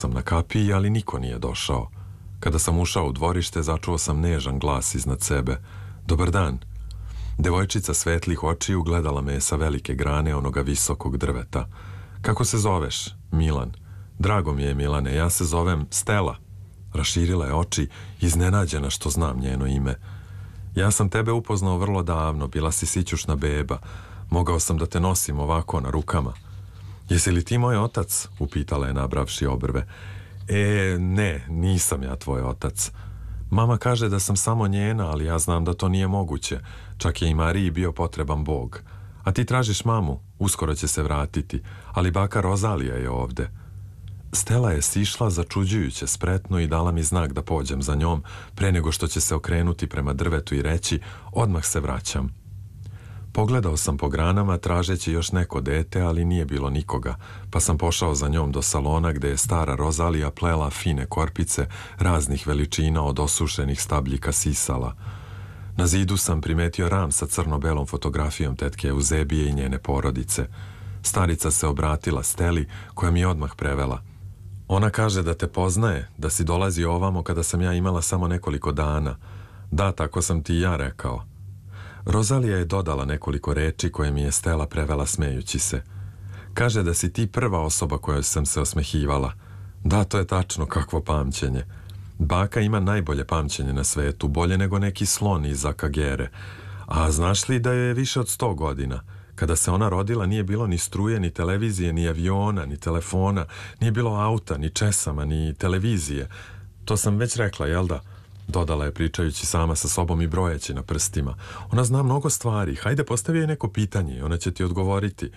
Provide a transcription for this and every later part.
sam na kapiji, ali niko nije došao. Kada sam ušao u dvorište, začuo sam nežan glas iznad sebe. Dobar dan. Devojčica svetlih očiju gledala me sa velike grane onoga visokog drveta. Kako se zoveš? Milan. Drago mi je, Milane, ja se zovem Stela. Raširila je oči, iznenađena što znam njeno ime. Ja sam tebe upoznao vrlo davno, bila si sićušna beba. Mogao sam da te nosim ovako na rukama. Jesi li ti moj otac? Upitala je nabravši obrve. Ne, nisam ja tvoj otac. Mama kaže da sam samo njena, ali ja znam da to nije moguće. Čak je i Mariji bio potreban Bog. A ti tražiš mamu, uskoro će se vratiti, ali baka Rozalija je ovde. Stela je sišla začuđujuće spretno i dala mi znak da pođem za njom, pre nego što će se okrenuti prema drvetu i reći, odmah se vraćam. Pogledao sam po granama tražeći još neko dete, ali nije bilo nikoga, pa sam pošao za njom do salona gde je stara Rozalija plela fine korpice raznih veličina od osušenih stabljika sisala. Na zidu sam primetio ram sa crno-belom fotografijom tetke Euzebije i njene porodice. Starica se obratila Steli, koja mi je odmah prevela. Ona kaže da te poznaje, da si dolazi ovamo kada sam ja imala samo nekoliko dana. Da, tako sam ti ja rekao. Rozalija je dodala nekoliko reči koje mi je Stela prevela smejući se. Kaže da si ti prva osoba kojoj sam se osmehivala. Da, to je tačno, kakvo pamćenje. Baka ima najbolje pamćenje na svetu, bolje nego neki slon iz Akagere. A znaš li da je više od 100 godina? Kada se ona rodila nije bilo ni struje, ni televizije, ni aviona, ni telefona, nije bilo auta, ni česama, ni televizije. To sam već rekla, jel da? Dodala je pričajući sama sa sobom i brojeći na prstima. Ona zna mnogo stvari, hajde postavi joj neko pitanje, ona će ti odgovoriti.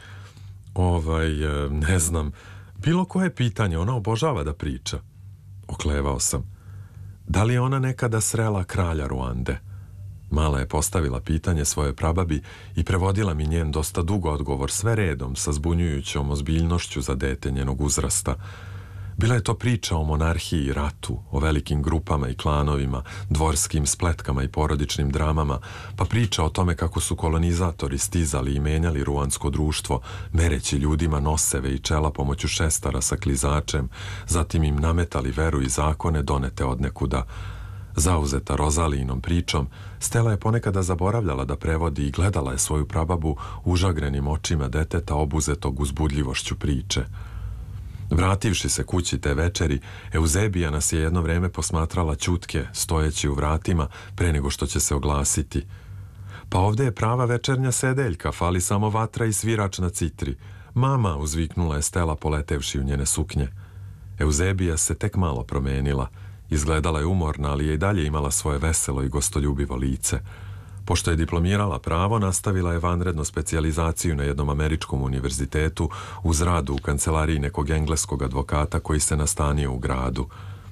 Ne znam, bilo koje pitanje, ona obožava da priča. Oklevao sam. Da li je ona nekada srela kralja Ruande? Mala je postavila pitanje svojoj prababi i prevodila mi njen dosta dugo odgovor sve redom sa zbunjujućom ozbiljnošću za dete njenog uzrasta. Bila je to priča o monarhiji i ratu, o velikim grupama i klanovima, dvorskim spletkama i porodičnim dramama, pa priča o tome kako su kolonizatori stizali i menjali ruansko društvo, mereći ljudima noseve i čela pomoću šestara sa klizačem, zatim im nametali veru i zakone donete odnekuda. Zauzeta Rozalijinom pričom, Stela je ponekada zaboravljala da prevodi i gledala je svoju prababu užagrenim očima deteta obuzetog uzbudljivošću priče. Vrativši se kući te večeri, Euzebija nas je jedno vreme posmatrala ćutke, stojeći u vratima, pre nego što će se oglasiti. Pa ovde je prava večernja sedeljka, fali samo vatra i svirač na citri. Mama, uzviknula je Stela poletevši u njene suknje. Euzebija se tek malo promenila. Izgledala je umorna, ali je i dalje imala svoje veselo i gostoljubivo lice. Pošto je diplomirala pravo, nastavila je vanrednu specijalizaciju na jednom američkom univerzitetu uz radu u kancelariji nekog engleskog advokata koji se nastanio u gradu.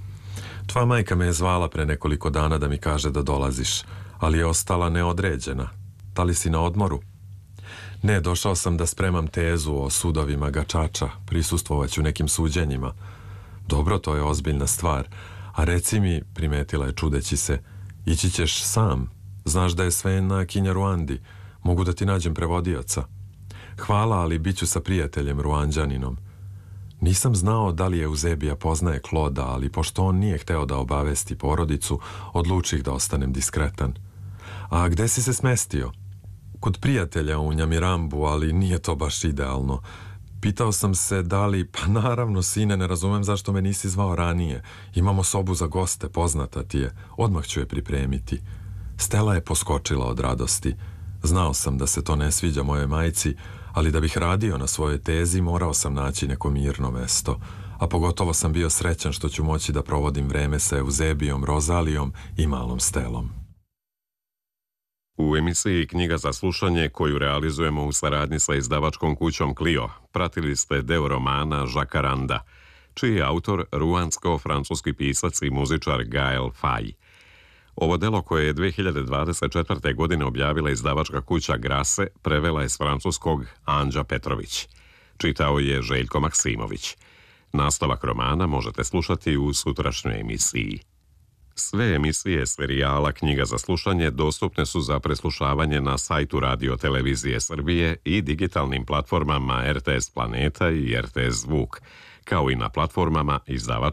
Tva majka me je zvala pre nekoliko dana da mi kaže da dolaziš, ali je ostala neodređena. Da li si na odmoru? Ne, došao sam da spremam tezu o sudovima Gačača, prisustvovaću nekim suđenjima. Dobro, to je ozbiljna stvar. A reci mi, primetila je čudeći se, ići ćeš sam? Znaš da je sve na Kinjaruandi. Mogu da ti nađem prevodioca. Hvala, ali bit ću sa prijateljem Ruanđaninom. Nisam znao da li je Euzebija poznaje Kloda, ali pošto on nije hteo da obavesti porodicu, odlučih da ostanem diskretan. A gde si se smestio? Kod prijatelja u Njamirambu, ali nije to baš idealno. Pitao sam se da li, pa naravno, sine, ne razumem zašto me nisi zvao ranije. Imamo sobu za goste, poznata ti je. Odmah ću je pripremiti. Stela je poskočila od radosti. Znao sam da se to ne sviđa moje majci, ali da bih radio na svojoj tezi morao sam naći neko mirno mesto. A pogotovo sam bio srećan što ću moći da provodim vreme sa Euzebijom, Rozalijom i malom Stelom. U emisiji Knjiga za slušanje, koju realizujemo u saradnji sa izdavačkom kućom Clio, pratili ste deo romana Žakaranda, čiji je autor ruansko-francuski pisac i muzičar Gael Faye. Ovo delo, koje je 2024. godine objavila izdavačka kuća Grase, prevela je s francuskog Anđa Petrović. Čitao je Željko Maksimović. Nastavak romana možete slušati u sutrašnjoj emisiji. Sve emisije serijala Knjiga za slušanje dostupne su za preslušavanje na sajtu Radio Televizije Srbije i digitalnim platformama RTS Planeta i RTS Zvuk, kao i na platformama izdavača